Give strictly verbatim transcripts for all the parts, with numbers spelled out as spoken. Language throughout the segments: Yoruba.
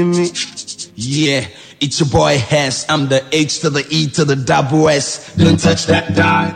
Yeah, it's your boy Hess. I'm the H to the E to the double S. Don't touch that dime.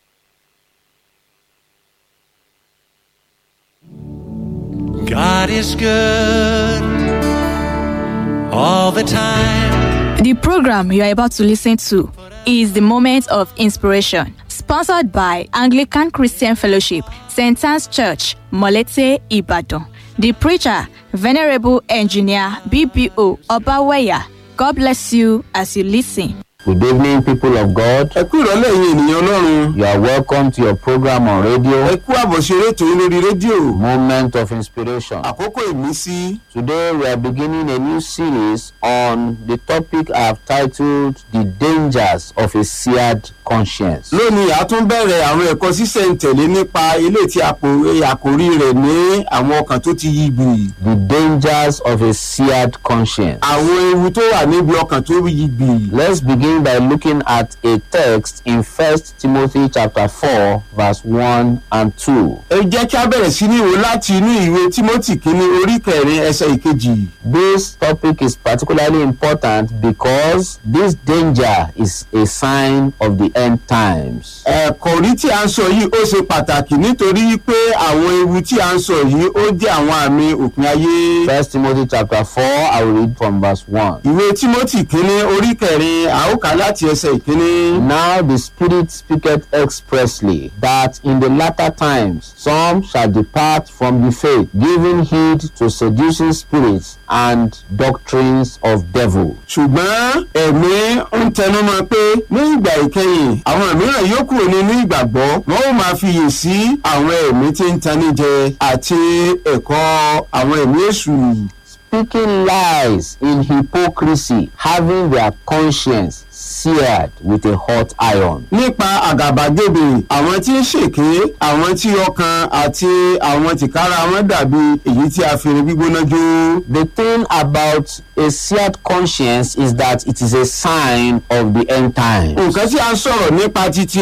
God is good all the time. The program you are about to listen to is the Moment of Inspiration, sponsored by Anglican Christian Fellowship, Saint Anne's Church, Molete, Ibadan. The preacher, Venerable Engineer B B O Obaweya. God bless you as you listen. Good evening, people of God. You are welcome to your program on radio, Moment of Inspiration. Today we are beginning a new series on the topic I have titled The Dangers of a Seared Conscience. The dangers of a seared conscience. Let's begin by looking at a text in First Timothy chapter four, verse one and two. This topic is particularly important because this danger is a sign of the end times. First Timothy chapter four, I will read from verse one. Now the Spirit speaketh expressly that in the latter times some shall depart from the faith, giving heed to seducing spirits and doctrines of devils. Ṣùgbọ́n ẹ̀mí ń tẹnumọ́ pé ní ìgbà ìkẹyìn àwọn mìíràn yóò kúrò nínú ìgbàgbọ́, wọn ó máa fiyè sí àwọn ẹ̀mí tí ń tanníjẹ àti ẹ̀kọ́ àwọn ẹ̀mí èṣù. Speaking lies in hypocrisy, having their conscience seared with a hot iron. Nípa àgàbàgebè, àwọn tí ń ṣèké, àwọn tí ọkàn àti àwọn tìkára wọn dàbí èyí tí a fi irin gbígbóná jó. The thing about a seared conscience is that it is a sign of the end times. Nǹkan tí a ń sọ̀rọ̀ nípa títí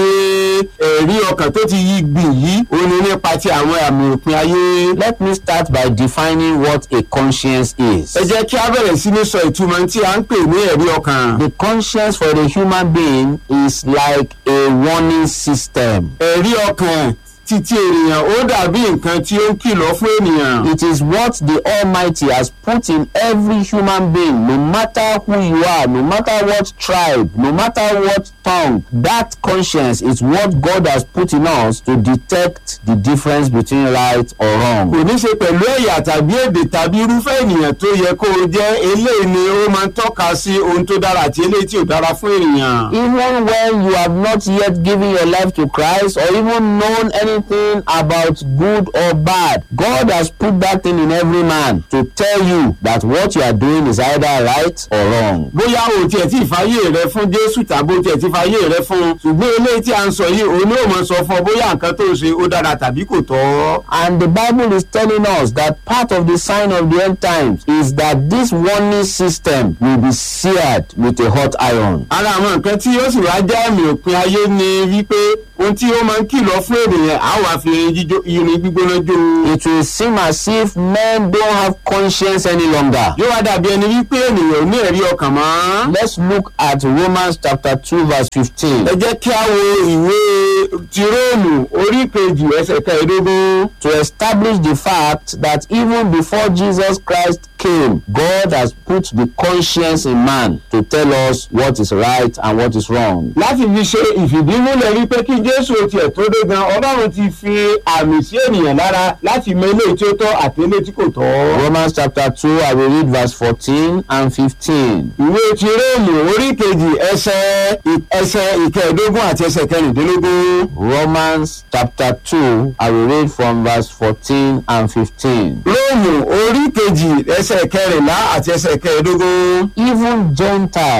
ẹ̀rí ọkàn tó ti yí gbìn yìí, ó ní nípa ti àwọn àmì òpin ayé. Let me start by defining what a conscience is. Ẹ jẹ́ kí a bẹ̀rẹ̀ sí ní sọ ìtumọ̀ tí a ń pè ní ẹ̀rí ọkàn. The conscience for the human being is like a warning system. Ẹ̀rí ọkàn títí ènìyàn ó dàbí nǹkan tí ó ń kìlọ̀ fún ènìyàn. It is what the Almighty has put in every human being, no matter who you are, no matter what tribe, no matter what tongue. That conscience is what God has put in us to detect the difference between right or wrong. Kò ní ṣe pẹ̀lú ẹ̀yà tàbí èdè tàbí irúfẹ́ ènìyàn tó yẹ kó o jẹ́, eléyìí ni ó máa ń tọ́ka sí ohun tó dára àti eléyìí tí ò dára fún ènìyàn. Even when you have not yet given your life to Christ or even known any anything about good or bad, God has put that thing in every man to tell you that what you are doing is either right or wrong. Bóyá o tiẹ̀ tí fàyè rẹ fún Jésù tàbí o tiẹ̀ tí fàyè rẹ fún, ṣùgbọ́n eléyìí tí a ń sọ yìí òun yóò máa sọ fún ọ bóyá nǹkan tó ṣe ó dára tàbí kò tọ́. And the Bible is telling us that part of the sign of the end times is that this warning system will be seared with a hot iron. Ara àwọn nǹkan tí yóò sì wá jẹ́ àmì òpin ayé ni wípé ohun tí ó máa ń kìlọ̀ fún ènìyàn á wà fi irin gbígbóná jó. It will seem as if men don't have conscience any longer. Yóò wá dàbí ẹni wípé ènìyàn ò ní ẹ̀rí ọkàn mọ́. Let's look at Romans chapter two verse fifteen. Ẹ jẹ́ kí a wo ìwé ti Róòmù orí kejì ẹsẹ̀ kẹẹ̀ẹ́dógún. To establish the fact that even before Jesus Christ came, God has put the conscience in man to tell us what is right and what is wrong. Láti fi ṣe ìfìdímúlẹ̀ wípé kí Jésù tiẹ̀ tó dé gan, Ọlọ́run ti fi àmì sí ènìyàn lára láti mọ eléyìí tí ó tọ́ àti eléyìí tí kò tọ́. Romans chapter two, I will read verse fourteen and fifteen. Ìwé ti Róòmù orí kejì ẹsẹ̀ ẹsẹ̀ ìkẹẹ̀ẹ́dógún àti ẹsẹ̀ kẹrìndínlógún. Romans chapter two, I will read from verse fourteen and fifteen. Róòmù orí kejì ẹsẹ̀ kẹrìnlá àti ẹsẹ̀ kẹẹ̀ẹ́dógún. Even Gentiles who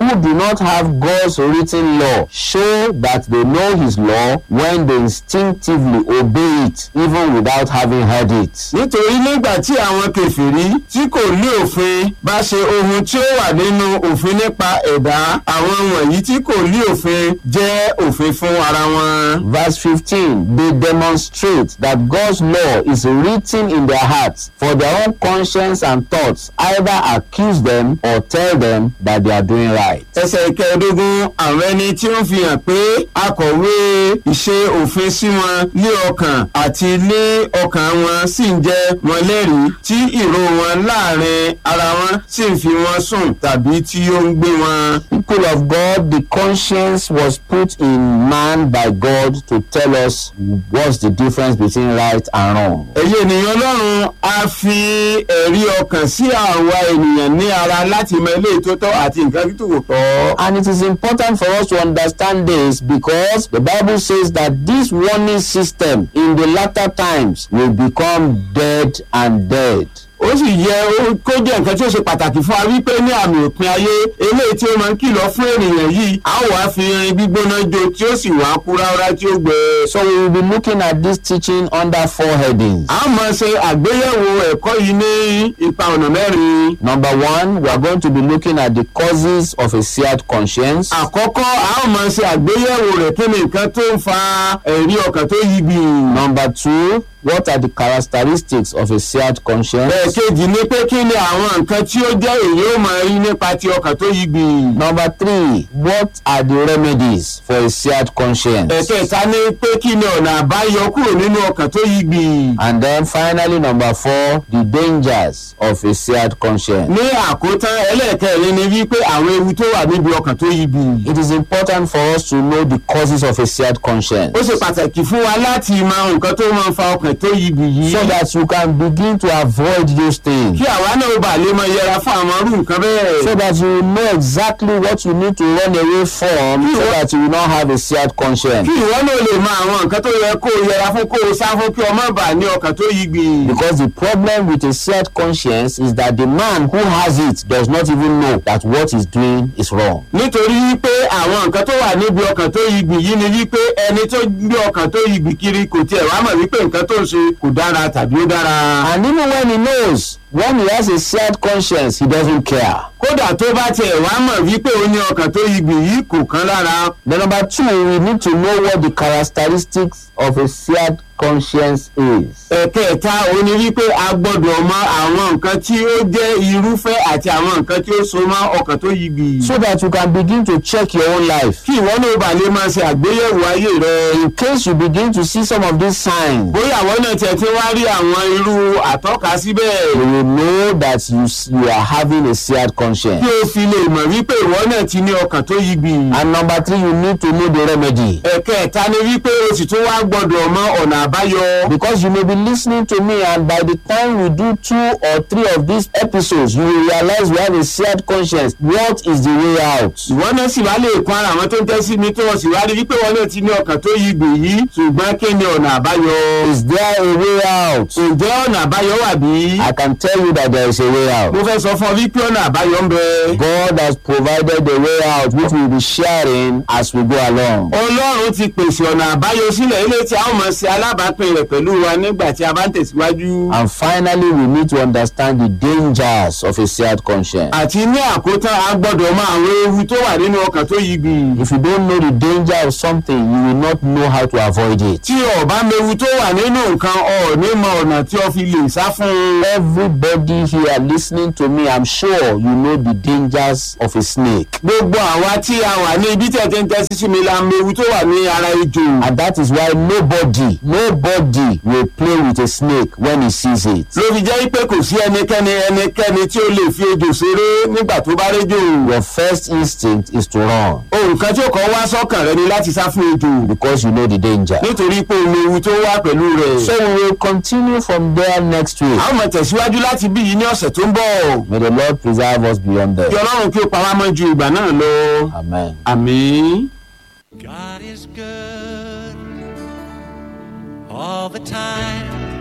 who do not have God's written law show that they know his law when they instinctively obey it even without having heard it. nítorí nígbà tí àwọn kèfèrí tí kò ní òfin bá ṣe ohun tí ó wà nínú òfin nípa ẹ̀dá, àwọn wọ̀nyí tí kò ní òfin jẹ́ òfin fún ara wọn. Verse fifteen, they demonstrate that God's law is written in their hearts, for their own conscience and thoughts either accuse them or tell them that they are doing right. ẹsẹ̀ ìkẹẹ̀dógún, àwọn ẹni tí ó fi hàn pé akọ̀wé ìṣe òfin sí wọn ní ọkàn àti ní ọkàn wọn sì ń jẹ́ wọn lẹ́rìí, tí ìró wọn láàrin ara wọn sì ń fi wọn sùn tàbí tí ó ń gbé wọn. People of God, the conscience was put in man by God to tell us what's the difference between right and wrong. ẹ̀yin ènìyàn Ọlọ́run, a fi ẹ̀rí ọkàn sí àwa ènìyàn ní ara láti mọ eléyìí tó tọ́ àti nǹkan tí kò tọ́. And it is important for us to understand this because the Bible says that this warning system in the latter times will become dead and dead. ó sì yẹ kó jẹ́ nǹkan tí ó ṣe pàtàkì fún wa wípé ní àmì òpin ayé eléyìí tí ó máa ń kìlọ̀ fún ènìyàn yìí a ó wá fi irin gbígbóná jó tí ó sì wá kú ráúrá tí ó gbẹ. So we will be looking at this teaching under four headings. a máa ṣe àgbéyẹ̀wò ẹ̀kọ́ yìí ní ipa ọ̀nà mẹ́rin. Number one, we are going to be looking at the causes of a seared conscience. àkọ́kọ́ a ó máa ṣe àgbéyẹ̀wò rẹ̀ kí ni nǹkan tó ń fa ẹ̀rí ọkàn tó yí gbì. Number two, what are the characteristics of a seared conscience? ẹ̀ẹ̀kejì ni pé kí ni àwọn nǹkan tí ó jẹ́ èyí ó máa rí nípa ti ọkàn tó yí gbì. Number three, what are the remedies for a seared conscience? ẹ̀kẹta ni pé kí ni ọ̀nà àbáyọ kúrò nínú ọkàn tó yí gbì. And then finally, number four, the dangers of a seared conscience. ní àkótán ẹlẹ́ẹ̀kẹrin ni wípé àwọn ewu tó wà níbi ọkàn tó yí gbì. It is important for us to know the causes of a seared conscience, ó ṣe pàtàkì fún wa láti mọ nǹkan tó máa ń fa ọkàn tó yí gbì yìí. so that you can begin to avoid those things. kí àwa náà ó bà lè máa yẹra fún àwọn irú nǹkan bẹ́ẹ̀. So that you know exactly what you need to run away from, so that you will not have a seared conscience. kí ìwọ náà lè mọ àwọn nǹkan tó yẹ kó o yẹra fún kó o sá fún kí ọmọ bà ní ọkàn tó yí gbì. Because the problem with a seared conscience is that the man who has it does not even know that what he's doing is wrong. nítorí wípé àwọn nǹkan tó wà níbi ọkàn tó yí gbì yìí ni wípé ẹni tó gbé ọkàn tó yí gbì kiri kò tiẹ̀ wá mọ̀ wípé nǹkan tó ń ṣe kò dára tàbí ó dára. And even when he knows, when he has a seared conscience, he doesn't care. kódà tó bá tiẹ̀ wá mọ̀ wípé ó ní ọkàn tó yí gbì yìí kò kán lára. Then number two, we need to know what the characteristics of a seared conscience is. ẹ̀kẹta ó ní wípé a gbọ́dọ̀ mọ àwọn nǹkan tí ó jẹ́ irúfẹ́ àti àwọn nǹkan tí ó so mọ́ ọkàn tó yí gbì. So that you can begin to check your own life. kí ìwọ náà bá lè máa ṣe àgbéyẹ̀wò ayé rẹ. In case you begin to see some of these signs, bóyá àwọn náà tiẹ̀ ti wá rí àwọn irú àtọ́ka síbẹ̀. you will know that you, you are having a seared conscience. kí o fi lè mọ̀ wípé ìwọ náà ti ní ọkàn tó yí gbì. And number three, you need to know the remedy. ẹ̀kẹta ni wípé o sì tún wá gbọ́dọ̀ mọ ọ̀nà àbáyọ. Because you may be listening to me, and by the time we do two or three of these episodes, you will realize we have a seared conscience. What is the way out? ìwọ náà sì wá lè kún ara àwọn tó ń tẹ́sí mi tó wọ́n sì wá rí wípé wọn náà ti ní ọkàn tó yí gbì yìí ṣùgbọ́n kí ni ọ̀nà àbáyọ. Is there a way out? ǹjẹ́ ọ̀nà àbáyọ wà bí? I can tell you that there is a way out. mo fẹ́ sọ fún ọ wípé ọ̀nà àbáyọ ń bẹ. God has provided a way out, which we will be sharing as we go along. Ọlọ́run ti pèsè ọ̀nà àbáyọ sílẹ̀ ilé tí a ó máa ṣe alábàápín rẹ̀ pẹ̀lú wa nígbà tí a bá ń tẹ̀síwájú. And finally, we need to understand the dangers of a seared conscience. àti ní àkótán a gbọ́dọ̀ mọ àwọn ewu tó wà nínú ọkàn tó yí gbì. If you don't know the danger of something, you will not know how to avoid it. tí o bá mewu tó wà nínú nǹkan o ní mọ ọ̀nà tí o fi lè sá fún. Everybody here listening to me, I'm sure you know the dangers of a snake. gbogbo àwa tí a wà ní ibi tí ẹ ti ń tẹ́sí sí mi la mewu tó wà ní ara ejò. And that is why nobody, nobody will play with a snake when he sees it. ló fi jẹ́ pé kò sí ẹnikẹ́ni ẹnikẹ́ni tí ó lè fi ejò ṣeré nígbà tó bá réjò. Your first instinct is to run. ohun kan tí ó kọ́ wá sọ́kàn rẹ ni láti sá fún ejò. Because you know the danger. nítorí pé omi ewu tó wà pẹ̀lú rẹ̀. So we will continue from there next week. a ó máa tẹ̀síwájú láti bí yìí ní ọ̀sẹ̀ tó ń bọ̀. May the Lord preserve us beyond kí that. Ọlọ́run kí ó pa wá mọ́ ju ìgbà náà lọ. Amen. àmín. God is good all the time.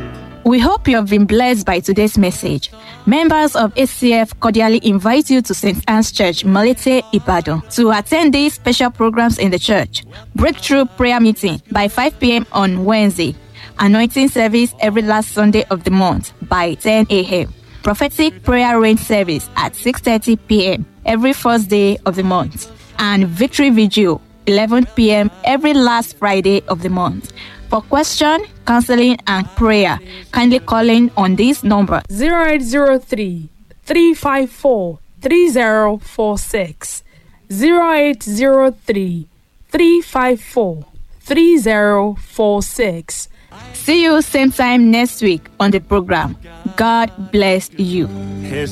We hope you have been blessed by today's message. Members of A C F cordially invite you to Saint Anne's Church, Molete, Ibadan, to attend these special programs in the church. Breakthrough prayer meeting by five p.m. on Wednesday. Anointing service every last Sunday of the month by ten a.m. Prophetic prayer rain service at six thirty p.m. every first day of the month. And Victory Vigil, eleven p.m. every last Friday of the month. For question, counseling, and prayer, kindly call in on this number zero eight zero three, three five four, three zero four six. zero eight zero three, three five four, three zero four six. See you same time next week on the program. God bless you. His